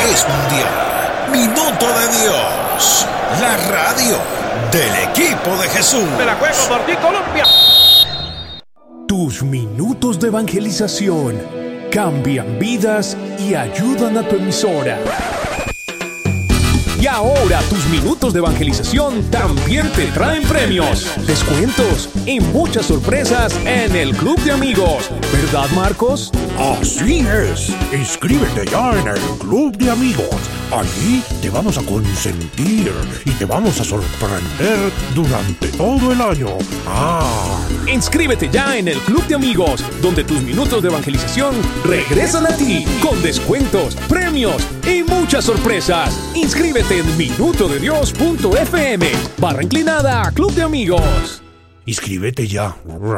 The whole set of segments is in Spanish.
es mundial. Minuto de Dios, la radio del equipo de Jesús. Me la juego por ti, Colombia. Tus minutos de evangelización cambian vidas y ayudan a tu emisora. Y ahora tus minutos de evangelización también te traen premios, descuentos y muchas sorpresas en el Club de Amigos. ¿Verdad, Marcos? Así es. Inscríbete ya en el Club de Amigos. Allí te vamos a consentir y te vamos a sorprender durante todo el año. Inscríbete ya en el Club de Amigos, donde tus minutos de evangelización regresan a ti con descuentos, premios y muchas sorpresas. Inscríbete en minutodedios.fm /inclinada Club de Amigos. Inscríbete ya.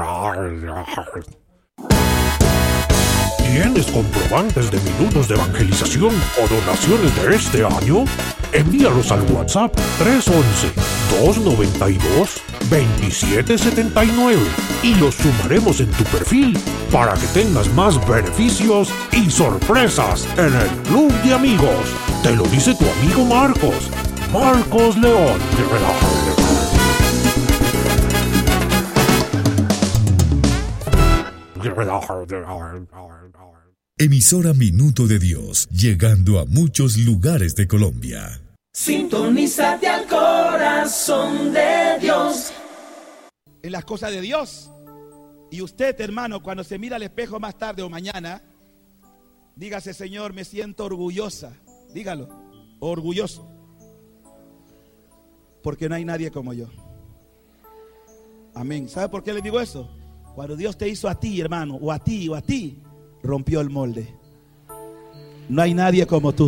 ¿Tienes comprobantes de minutos de evangelización o donaciones de este año? Envíalos al WhatsApp 311-292-2779 y los sumaremos en tu perfil para que tengas más beneficios y sorpresas en el Club de Amigos. Te lo dice tu amigo Marcos León. Emisora Minuto de Dios, llegando a muchos lugares de Colombia. Sintonízate al corazón de Dios. En las cosas de Dios. Y usted, hermano, cuando se mira al espejo más tarde o mañana, dígase: Señor, me siento orgullosa. Dígalo, orgulloso. Porque no hay nadie como yo. Amén. ¿Sabe por qué le digo eso? Cuando Dios te hizo a ti, hermano, o a ti, rompió el molde. No hay nadie como tú.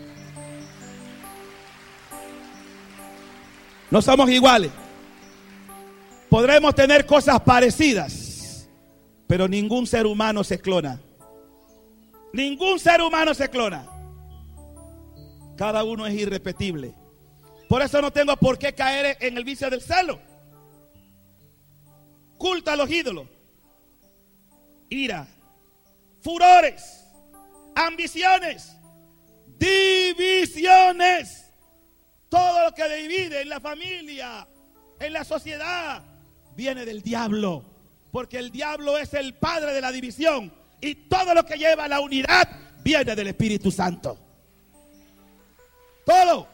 No somos iguales. Podremos tener cosas parecidas, pero ningún ser humano se clona. Ningún ser humano se clona. Cada uno es irrepetible. Por eso no tengo por qué caer en el vicio del celo. Culto a los ídolos, ira, furores, ambiciones, divisiones. Todo lo que divide en la familia, en la sociedad, viene del diablo. Porque el diablo es el padre de la división. Y todo lo que lleva a la unidad viene del Espíritu Santo. Todo.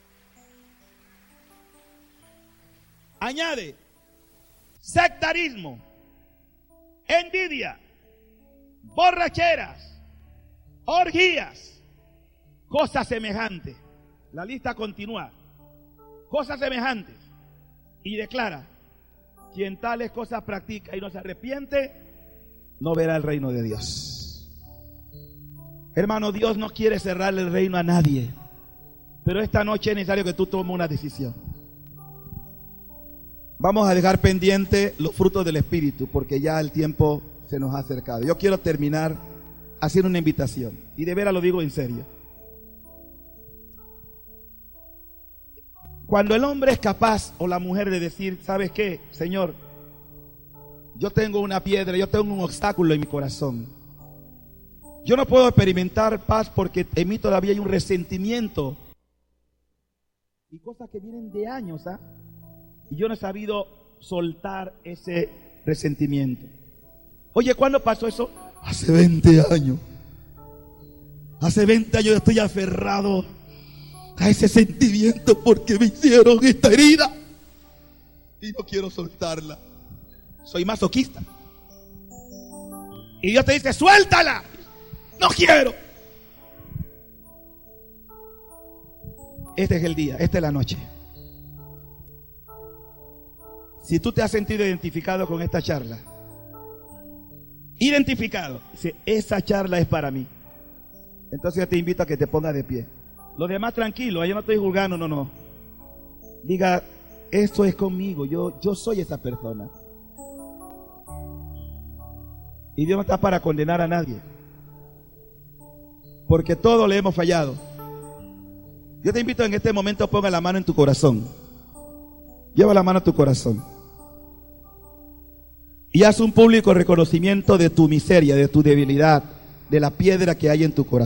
Añade sectarismo, envidia, borracheras, orgías, cosas semejantes. La lista continúa. Cosas semejantes. Y declara: quien tales cosas practica y no se arrepiente, no verá el reino de Dios. Hermano, Dios no quiere cerrarle el reino a nadie. Pero esta noche es necesario que tú tomes una decisión. Vamos a dejar pendiente los frutos del Espíritu, porque ya el tiempo se nos ha acercado. Yo quiero terminar haciendo una invitación, y de veras lo digo en serio. Cuando el hombre es capaz, o la mujer, de decir: ¿sabes qué, Señor? Yo tengo una piedra, yo tengo un obstáculo en mi corazón. Yo no puedo experimentar paz porque en mí todavía hay un resentimiento. Y cosas que vienen de años, y yo no he sabido soltar ese resentimiento. Oye, ¿cuándo pasó eso? Hace 20 años. Hace 20 años estoy aferrado a ese sentimiento porque me hicieron esta herida y no quiero soltarla. Soy masoquista. Y Dios te dice: suéltala. No quiero. Este es el día, esta es la noche. Si tú te has sentido identificado con esta charla, identificado, dice: esa charla es para mí, entonces yo te invito a que te pongas de pie. Los demás tranquilo, yo no estoy juzgando, no. Diga: esto es conmigo, yo soy esa persona. Y Dios no está para condenar a nadie, porque todos le hemos fallado. Yo te invito en este momento, ponga la mano en tu corazón. Lleva la mano a tu corazón y haz un público reconocimiento de tu miseria, de tu debilidad, de la piedra que hay en tu corazón.